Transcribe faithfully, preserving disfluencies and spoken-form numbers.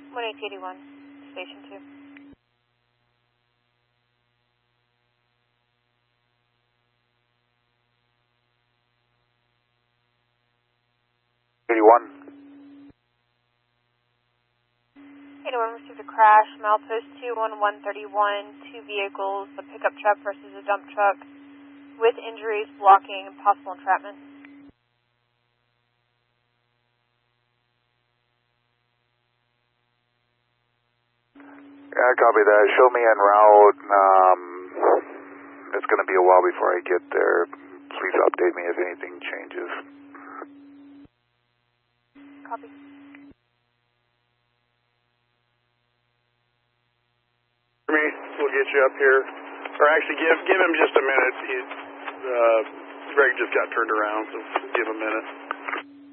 one eight eight one, Station two. eighty-one. eighty-one received a crash, milepost two one one three one, two vehicles, a pickup truck versus a dump truck, with injuries, blocking, and possible entrapment. Yeah, copy that. Show me en route. Um, it's going to be a while before I get there. Please update me if anything changes. Copy. For me, we'll get you up here. Or actually, give give him just a minute. He, uh, Greg just got turned around, so give him a minute.